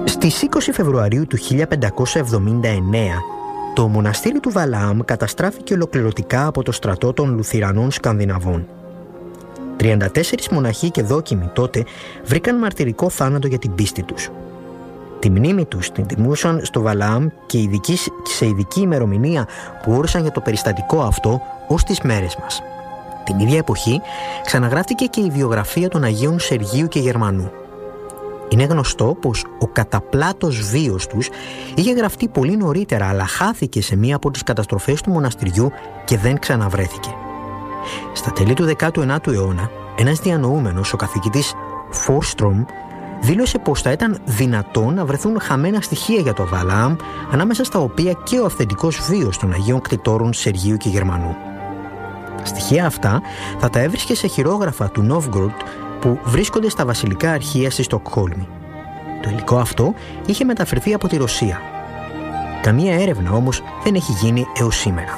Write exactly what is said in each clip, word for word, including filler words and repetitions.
Στις είκοσι Φεβρουαρίου του χίλια πεντακόσια εβδομήντα εννέα, το μοναστήρι του Βαλαάμ καταστράφηκε ολοκληρωτικά από το στρατό των Λουθυρανών Σκανδιναβών. τριάντα τέσσερις μοναχοί και δόκιμοι τότε βρήκαν μαρτυρικό θάνατο για την πίστη τους. Τη μνήμη τους την τιμούσαν στο Βαλαάμ και ειδική, σε ειδική ημερομηνία που όρισαν για το περιστατικό αυτό ως τις μέρες μας. Την ίδια εποχή ξαναγράφτηκε και η βιογραφία των Αγίων Σεργίου και Γερμανού. Είναι γνωστό πως ο καταπλάτος βίος τους είχε γραφτεί πολύ νωρίτερα, αλλά χάθηκε σε μία από τις καταστροφές του μοναστηριού και δεν ξαναβρέθηκε. Στα τέλη του δέκατου ενάτου αιώνα, ένας διανοούμενος, ο καθηγητής Φόρστρομ, δήλωσε πως θα ήταν δυνατόν να βρεθούν χαμένα στοιχεία για το Βαλαάμ, ανάμεσα στα οποία και ο αυθεντικός βίος των Αγίων Κτητόρων Σεργίου και Γερμανού. Τα στοιχεία αυτά θα τα έβρισκε σε χειρόγραφα του Νόβγκοροντ που βρίσκονται στα βασιλικά αρχεία στη Στοκχόλμη. Το υλικό αυτό είχε μεταφερθεί από τη Ρωσία. Καμία έρευνα όμως δεν έχει γίνει έως σήμερα.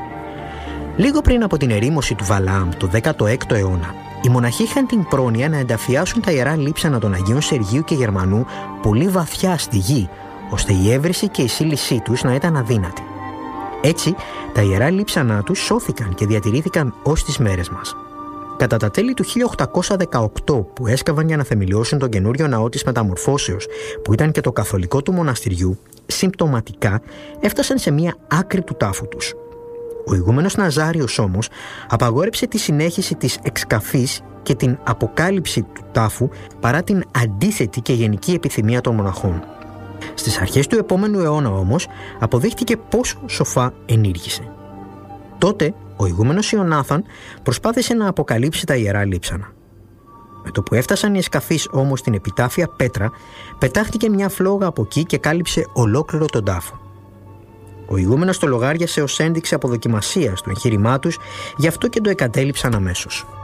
Λίγο πριν από την ερήμωση του Βαλαάμ το δέκατο έκτο αιώνα, οι μοναχοί είχαν την πρόνοια να ενταφιάσουν τα ιερά λείψανα των Αγίων Σεργίου και Γερμανού πολύ βαθιά στη γη, ώστε η έβρεση και η σύλλησή τους να ήταν αδύνατη. Έτσι, τα ιερά λείψανά τους σώθηκαν και διατηρήθηκαν ως τις μέρες μας. Κατά τα τέλη του χίλια οκτακόσια δεκαοκτώ, που έσκαβαν για να θεμελιώσουν τον καινούριο ναό της Μεταμορφώσεως, που ήταν και το καθολικό του μοναστηριού, συμπτωματικά έφτασαν σε μία άκρη του τάφου τους. Ο ηγούμενος Ναζάριος όμως απαγόρεψε τη συνέχιση της εξκαφής και την αποκάλυψη του τάφου παρά την αντίθετη και γενική επιθυμία των μοναχών. Στις αρχές του επόμενου αιώνα όμως αποδείχτηκε πόσο σοφά ενήργησε. Τότε ο ηγούμενος Ιωνάθαν προσπάθησε να αποκαλύψει τα ιερά λείψανα. Με το που έφτασαν οι εσκαφείς όμως στην επιτάφια πέτρα, πετάχτηκε μια φλόγα από εκεί και κάλυψε ολόκληρο τον τάφο. Ο ηγούμενος το λογάριασε ως ένδειξη αποδοκιμασίας του εγχείρημά τους, γι' αυτό και το εγκατέλειψαν αμέσως.